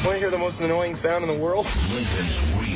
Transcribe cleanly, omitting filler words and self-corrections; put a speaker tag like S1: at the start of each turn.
S1: Want to hear the most annoying sound in the world?
S2: Lincoln's